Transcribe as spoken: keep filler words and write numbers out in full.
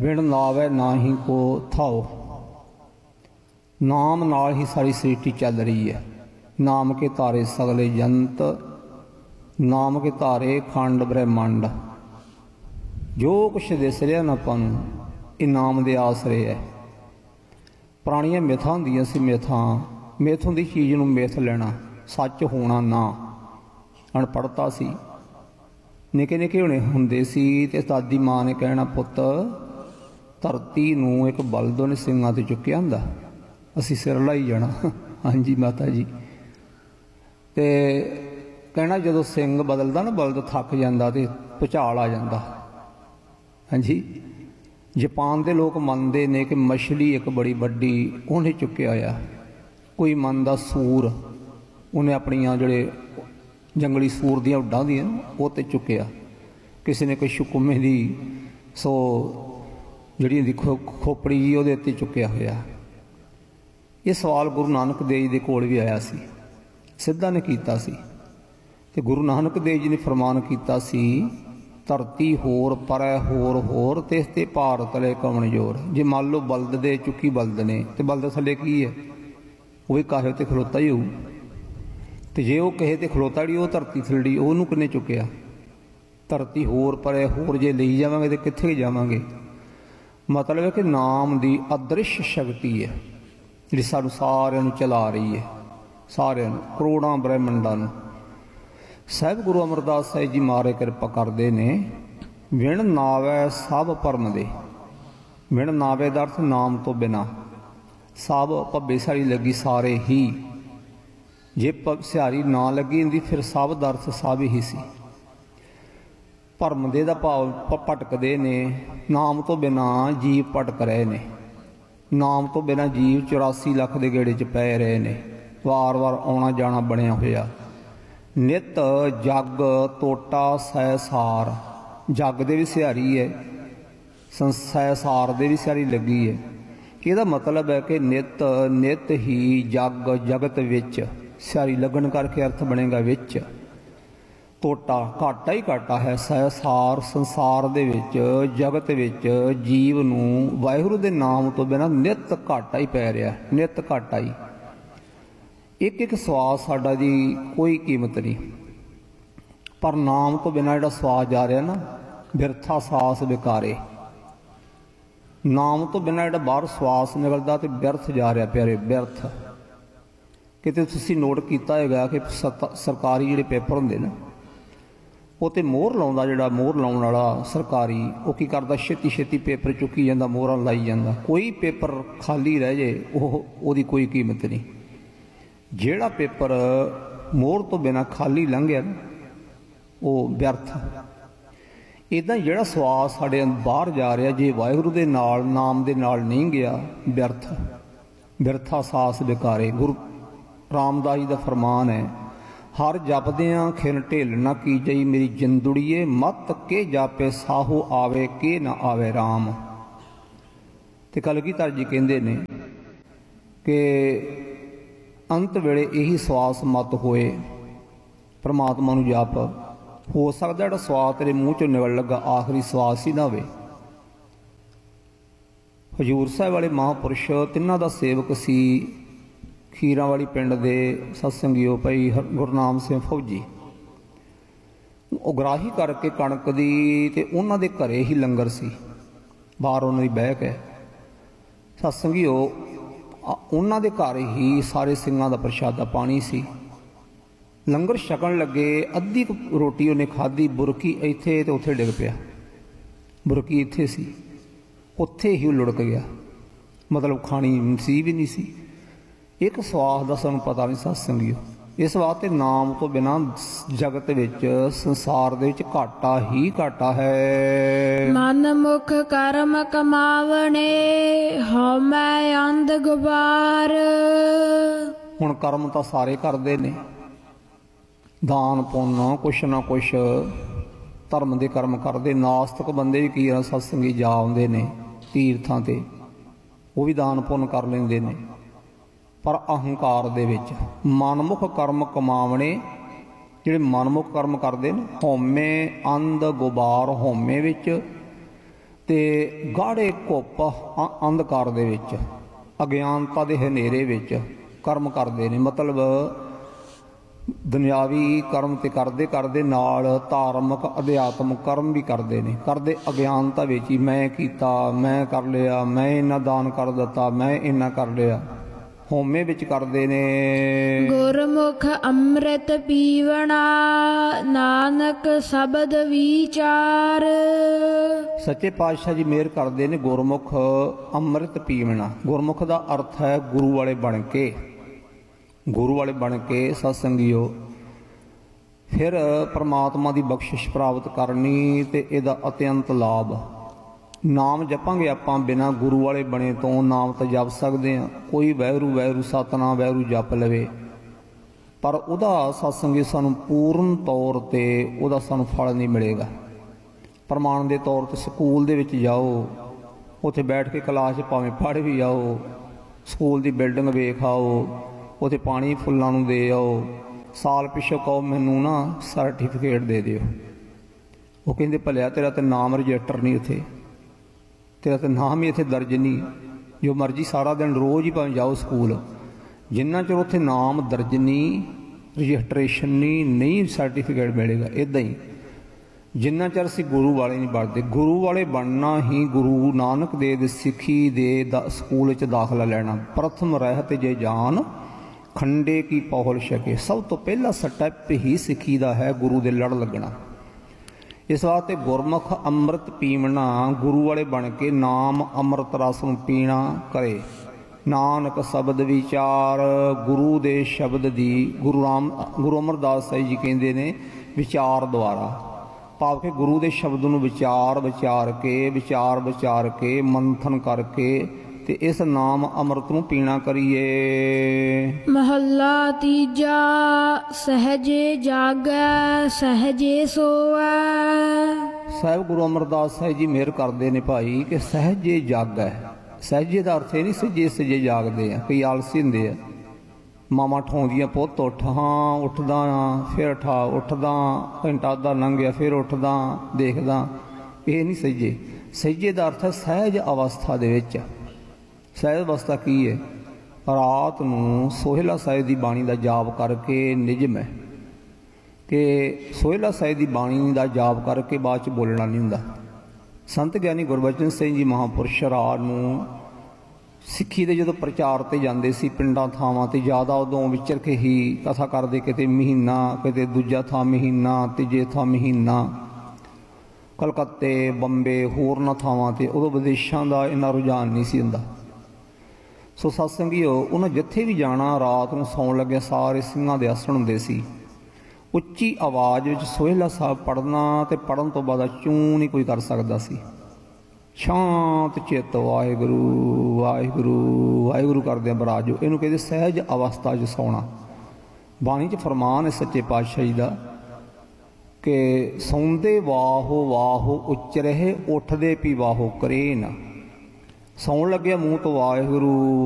बिन नावै नाही को थाओ। नाम नाल ही सारी सृष्टि चल रही है। नाम के तारे सगले जंत, नाम के तारे खंड ब्रह्मंड। जो कुछ दिस रहा ना आपां नूं ये नाम दे आसरे है। पुराणियां मिथां हुंदियां सी, मिथां मिथ हुंदी चीज़ नूं मिथ लेना, सच होना ना। अणपढ़ता सी, निके निके होने हुंदे सी ते दादी माँ ने कहना पुत्त धरती नूं एक बलद ने सिंगां ते चुक्या हुंदा, असीं सिर लाई जाना। हाँ जी माता जी। ते कहना जदों सिंग बदलदा ना बलद थक जांदा ते भुचाल आ जांदा। हाँ जी। जापान के लोग मनते ने कि मछली एक बड़ी वड्डी उन्हें चुक्या होया। कोई मनदा सूर, उन्हें अपनियां जिहड़े जंगली सूर दियां उड्डां दियां वो ते चुक्या। किसी ने कोई शुकुमे दी सो जिहड़ी देखो खोपड़ी जी उहदे उत्ते चुक्या होया। ये सवाल गुरु नानक देव जी दे कोल भी आया सी, सिद्धा ने कीता सी। ते गुरु नानक देव जी ने फरमान कीता सी धरती होर परै होर होर तिस ते भार तले कवन जोर। जे मान लो बलद दे चुकी बलद ने ते बलद थले की है, वो भी काहे ते खलोता ही होऊ। तो जे वो कहे तो खलोता जी वो धरती थलड़ी ओनू किन्ने चुकया। धरती होर परे होर जे ले जावांगे तो कित्थे जावांगे। मतलब है कि नाम की अदृश्य शक्ति है जी सानू सारिਆਂ ਨੂੰ चला रही है, सारिਆਂ ਨੂੰ करोड़ां ब्रह्मंडां ਨੂੰ। साहिब गुरु अमरदास साहिब जी मारे कृपा करते ने विण नावै सब भरम दे। विण नावे का अर्थ नाम तो बिना, सब भब्बे सारी लगी सारे ही। जे सिहारी ना लगी होंदी फिर सब का अर्थ सब ही सी। भरम दे दा भाव भटकते ने, नाम तो बिना जीव भटक रहे ने। नाम तो बिना जीव चौरासी लख के गेड़े च पै रहे ने, वार वार आना जाना बनया होया। नित जग तोटा सैसार, जग दे भी सिहारी है, सैसार दे भी सिहारी लगी है। ਇਹਦਾ मतलब है कि नित नित ही जग जगत विच सिहारी लगन करके अर्थ बनेगा विच। तोटा घाटा ही घाटा है, सैसार संसार दे विच जगत विच जीव नूं वाहिगुरू दे नाम तो बिना नित घाटा ही पै रहा, नित घाटा ही। एक एक स्वास साडा जी कोई कीमत नहीं, पर नाम तो बिना जिहड़ा स्वास जा रहा ना बिरथा सास विकारे। नाम तो बिना जिहड़ा बाहर स्वास निकलदा तो व्यर्थ जा रहा प्यारे, व्यर्थ। किते तुसीं नोट कीता होगा कि सरकारी जिहड़े पेपर हुंदे ने वो तो मोहर लाउंदा, जिहड़ा मोहर लाउण वाला सरकारी वो की करदा छेती छेती पेपर चुकी जांदा, मोहरां लाई जांदा। कोई पेपर खाली रह जाए ओह ओहदी कोई कीमत नहीं। जिहड़ा पेपर मोहर तो बिना खाली लंघिया ना वो व्यर्थ। इदां जिहड़ा स्वास साडे बाहर जा रहा जे वाहिगुरू दे नाल नाम दे नाल नहीं गया व्यर्थ। बिरथा सास विकारे। गुरु रामदास जी का फरमान है, हर जपदियां खिन ढिल न की जई मेरी जिंदुड़ीए, मत के जापे साहो आवे के न आवे राम। ते कलगीधर जी कहंदे ने कि अंत वेले यही स्वास मत होए परमात्मा नूं जप। हो सकता है स्वास तेरे मूँह चों निकल लगा आखिरी स्वास ही ना होवे। हजूर साहब वाले महापुरुष तिन्हां दा सेवक सी खीरां वाली पिंड दे सत्संगियो भाई गुरनाम सिंह फौजी। उगराही करके कणक दी ते उन्हां दे घरे ही लंगर सी, बाहर उन्हां दी बहक है। सत्संगियो उन्हां दे घर ही सारे सिंगां दा प्रशादा पानी सी। लंगर छकन लगे, अद्धी रोटी उन्हें खाधी, बुरकी इत्थे ते उत्थे डिग पिया। बुरकी इत्थे सी, उत्थे ही लुढ़क गया, मतलब खानी सी भी नहीं सी। एक स्वास का सानूं पता नहीं सत्संगियो। इस वास्ते नाम तो बिना जगत विच संसार दे विच घाटा ही घाटा है। मन मुख कर्म कमावणे हमै अंध गुबार। हुण कर्म तां सारे करदे ने, दान पुण्य कुछ ना कुछ धर्म के कर्म करते। नास्तिक बंदे भी की सत्संगी जा आउंदे ने तीर्थां ते, वो भी दान पुण्य कर लेंदे ने। पर अहंकार दे विच मनमुख कर्म कमावणे, जिहड़े मनमुख कर्म करते हैं हौमे अंध गुबार, हौमे विच ਤੇ ਗਾੜੇ ਘੁੱਪ ਅ- ਅੰਧਕਾਰ ਦੇ ਵਿੱਚ, ਅਗਿਆਨਤਾ ਦੇ ਹਨੇਰੇ ਵਿੱਚ ਕਰਮ ਕਰਦੇ ਨੇ। ਮਤਲਬ ਦੁਨਿਆਵੀ ਕਰਮ ਤੇ ਕਰਦੇ ਕਰਦੇ ਨਾਲ ਧਾਰਮਿਕ ਅਧਿਆਤਮਿਕ ਕਰਮ ਵੀ ਕਰਦੇ ਨੇ। ਕਰਦੇ ਅਗਿਆਨਤਾ ਵਿੱਚ ਹੀ, ਮੈਂ ਕੀਤਾ, ਮੈਂ ਕਰ ਲਿਆ, ਮੈਂ ਇੰਨਾ ਦਾਨ ਕਰ ਦਿੱਤਾ, ਮੈਂ ਇੰਨਾ ਕਰ ਲਿਆ, ਹਉਮੈ ਵਿੱਚ ਕਰਦੇ ਨੇ। ਗੁਰਮੁਖ ਅੰਮ੍ਰਿਤ ਪੀਵਣਾ, ਨਾਨਕ ਸ਼ਬਦ ਵਿਚਾਰ। ਸੱਚੇ ਪਾਤਸ਼ਾਹ ਜੀ ਮਿਹਰ ਕਰਦੇ ਨੇ, ਗੁਰਮੁਖ ਅੰਮ੍ਰਿਤ ਪੀਵਣਾ। ਗੁਰਮੁਖ ਦਾ ਅਰਥ ਹੈ ਗੁਰੂ ਵਾਲੇ ਬਣ ਕੇ, ਗੁਰੂ ਵਾਲੇ ਬਣ ਕੇ ਸਤਸੰਗੀਓ ਫਿਰ ਪਰਮਾਤਮਾ ਦੀ ਬਖਸ਼ਿਸ਼ ਪ੍ਰਾਪਤ ਕਰਨੀ ਤੇ ਇਹਦਾ ਅਤਿਅੰਤ ਲਾਭ। ਨਾਮ ਜਪਾਂਗੇ ਆਪਾਂ, ਬਿਨਾਂ ਗੁਰੂ ਵਾਲੇ ਬਣੇ ਤੋਂ ਨਾਮ ਤਾਂ ਜਪ ਸਕਦੇ ਹਾਂ। ਕੋਈ ਵਾਹਿਗੁਰੂ ਵਾਹਿਗੁਰੂ ਸਤਿਨਾਮ ਵਾਹਿਗੁਰੂ ਜਪ ਲਵੇ, ਪਰ ਉਹਦਾ ਸਤਸੰਗੀ ਸਾਨੂੰ ਪੂਰਨ ਤੌਰ ਤੇ ਉਹਦਾ ਸਾਨੂੰ ਫਲ ਨਹੀਂ ਮਿਲੇਗਾ। ਪ੍ਰਮਾਣ ਦੇ ਤੌਰ ਤੇ ਸਕੂਲ ਦੇ ਵਿੱਚ ਜਾਓ, ਉੱਥੇ ਬੈਠ ਕੇ ਕਲਾਸ 'ਚ ਭਾਵੇਂ ਪੜ੍ਹ ਵੀ ਆਓ, ਸਕੂਲ ਦੀ ਬਿਲਡਿੰਗ ਵੇਖ ਆਓ, ਉੱਥੇ ਪਾਣੀ ਫੁੱਲਾਂ ਨੂੰ ਦੇ ਆਓ, ਸਾਲ ਪਿੱਛੋਂ ਕਹੋ ਮੈਨੂੰ ਨਾ ਸਰਟੀਫਿਕੇਟ ਦੇ ਦਿਓ। ਉਹ ਕਹਿੰਦੇ ਭਲਿਆ ਤੇਰਾ ਤਾਂ ਨਾਮ ਰਜਿਸਟਰ ਨਹੀਂ, ਉੱਥੇ ਤੇਰਾ ਤਾਂ ਨਾਮ ਹੀ ਇੱਥੇ ਦਰਜ ਨਹੀਂ। ਜੋ ਮਰਜ਼ੀ ਸਾਰਾ ਦਿਨ ਰੋਜ਼ ਹੀ ਭਾਵੇਂ ਜਾਓ ਸਕੂਲ, ਜਿੰਨਾ ਚਿਰ ਉੱਥੇ ਨਾਮ ਦਰਜ ਨਹੀਂ, ਰਜਿਸਟਰੇਸ਼ਨ ਨਹੀਂ, ਨਹੀਂ ਸਰਟੀਫਿਕੇਟ ਮਿਲੇਗਾ। ਇੱਦਾਂ ਹੀ ਜਿੰਨਾ ਚਿਰ ਅਸੀਂ ਗੁਰੂ ਵਾਲੇ ਨਹੀਂ ਬਣਦੇ। ਗੁਰੂ ਵਾਲੇ ਬਣਨਾ ਹੀ ਗੁਰੂ ਨਾਨਕ ਦੇਵ ਦੇ ਸਿੱਖੀ ਦੇ ਦਾ ਸਕੂਲ 'ਚ ਦਾਖਲਾ ਲੈਣਾ। ਪ੍ਰਥਮ ਰਹਿਤ ਜੇ ਜਾਨ ਖੰਡੇ ਕੀ ਪਹੁਲ ਛਕੇ। ਸਭ ਤੋਂ ਪਹਿਲਾ ਸਟੈਪ ਹੀ ਸਿੱਖੀ ਦਾ ਹੈ ਗੁਰੂ ਦੇ ਲੜ ਲੱਗਣਾ। ਇਸ ਵਾਸਤੇ ਗੁਰਮੁਖ ਅੰਮ੍ਰਿਤ ਪੀਵਣਾ, ਗੁਰੂ ਵਾਲੇ ਬਣ ਕੇ ਨਾਮ ਅੰਮ੍ਰਿਤ ਰਸ ਨੂੰ ਪੀਣਾ ਕਰੇ। ਨਾਨਕ ਸ਼ਬਦ ਵਿਚਾਰ, ਗੁਰੂ ਦੇ ਸ਼ਬਦ ਦੀ, ਗੁਰੂ ਰਾਮ ਗੁਰੂ ਅਮਰਦਾਸ ਸਾਹਿਬ ਜੀ ਕਹਿੰਦੇ ਨੇ ਵਿਚਾਰ ਦੁਆਰਾ, ਭਾਵ ਕਿ ਗੁਰੂ ਦੇ ਸ਼ਬਦ ਨੂੰ ਵਿਚਾਰ ਵਿਚਾਰ ਕੇ ਵਿਚਾਰ ਵਿਚਾਰ ਕੇ ਮੰਥਨ ਕਰਕੇ ਤੇ ਇਸ ਨਾਮ ਅੰਮ੍ਰਿਤ ਨੂੰ ਪੀਣਾ ਕਰੀਏ। ਮਹੱਲਾ ਤੀਜਾ। ਸਹਜੇ ਜਾਗੈ ਸਹਜੇ ਸੋਵੈ। ਸਾਹਿਬ ਗੁਰੂ ਅਮਰਦਾਸ ਸਾਹਿਬ ਜੀ ਮਿਹਰ ਕਰਦੇ ਨੇ ਭਾਈ ਕਿ ਸਹਜੇ ਜਾਗੈ। ਸਹਜੇ ਦਾ ਅਰਥ ਇਹ ਨਹੀਂ ਸਜੇ ਸਜੇ ਜਾਗਦੇ ਆ, ਕਈ ਆਲਸੀ ਹੁੰਦੇ ਆ। ਮਾਵਾਂ ਠਾਉਂਦੀਆਂ ਪੁੱਤ ਉੱਠ, ਹਾਂ ਉੱਠਦਾ ਹਾਂ, ਫਿਰ ਠਾ ਉੱਠਦਾ, ਘੰਟਾ ਅੱਧਾ ਲੰਘ ਗਿਆ ਫਿਰ ਉੱਠਦਾ ਦੇਖਦਾ, ਇਹ ਨਹੀਂ ਸਜੇ। ਸਜੇ ਦਾ ਅਰਥ ਹੈ ਸਹਿਜ ਅਵਸਥਾ ਦੇ ਵਿੱਚ। ਸਹਿਜ ਅਵਸਥਾ ਕੀ ਹੈ? ਰਾਤ ਨੂੰ ਸੋਹਿਲਾ ਸਾਹਿਬ ਦੀ ਬਾਣੀ ਦਾ ਜਾਪ ਕਰਕੇ ਨਿਯਮ ਹੈ ਕਿ ਸੋਹਿਲਾ ਸਾਹਿਬ ਦੀ ਬਾਣੀ ਦਾ ਜਾਪ ਕਰਕੇ ਬਾਅਦ 'ਚ ਬੋਲਣਾ ਨਹੀਂ ਹੁੰਦਾ। ਸੰਤ ਗਿਆਨੀ ਗੁਰਬਚਨ ਸਿੰਘ ਜੀ ਮਹਾਂਪੁਰਸ਼ ਰਾਤ ਨੂੰ ਸਿੱਖੀ ਦੇ ਜਦੋਂ ਪ੍ਰਚਾਰ ਤੇ ਜਾਂਦੇ ਸੀ ਪਿੰਡਾਂ ਥਾਵਾਂ ਤੇ, ਜ਼ਿਆਦਾ ਉਦੋਂ ਵਿਚਰ ਕੇ ਹੀ ਕਥਾ ਕਰਦੇ, ਕਿਤੇ ਮਹੀਨਾ, ਕਿਤੇ ਦੂਜਾ ਥਾਂ ਮਹੀਨਾ, ਤੀਜੇ ਥਾਂ ਮਹੀਨਾ, ਕਲਕੱਤੇ ਬੰਬੇ ਹੋਰਨਾਂ ਥਾਵਾਂ ਤੇ। ਉਦੋਂ ਵਿਦੇਸ਼ਾਂ ਦਾ ਇੰਨਾ ਰੁਝਾਨ ਨਹੀਂ ਸੀ ਹੁੰਦਾ। ਸੋ ਸਤਸੰਗੀਓ, ਉਹਨਾਂ ਜਿੱਥੇ ਵੀ ਜਾਣਾ ਰਾਤ ਨੂੰ ਸੌਣ ਲੱਗਿਆ ਸਾਰੇ ਸਿੰਘਾਂ ਦੇ ਆਸਣ ਹੁੰਦੇ ਸੀ। ਉੱਚੀ ਆਵਾਜ਼ ਵਿੱਚ ਸੋਹਿਲਾ ਸਾਹਿਬ ਪੜ੍ਹਨਾ ਤੇ ਪੜ੍ਹਨ ਤੋਂ ਬਾਅਦ ਚੂੰ ਨਹੀਂ ਕੋਈ ਕਰ ਸਕਦਾ ਸੀ। ਸ਼ਾਂਤ ਚਿੱਤ ਵਾਹਿਗੁਰੂ ਵਾਹਿਗੁਰੂ ਵਾਹਿਗੁਰੂ ਕਰਦੇ ਬਰਾਜੋ, ਇਹਨੂੰ ਕਹਿੰਦੇ ਸਹਿਜ ਅਵਸਥਾ 'ਚ ਸੌਣਾ। ਬਾਣੀ 'ਚ ਫਰਮਾਨ ਹੈ ਸੱਚੇ ਪਾਤਸ਼ਾਹ ਜੀ ਦਾ ਕਿ ਸੌਂਦੇ ਵਾਹੋ ਵਾਹੋ ਉੱਚ ਰਹੇ, ਉੱਠਦੇ ਪੀ ਵਾਹੋ ਕਰੇ ਨਾ। ਸੌਣ ਲੱਗਿਆ ਮੂੰਹ ਤੋਂ ਵਾਹਿਗੁਰੂ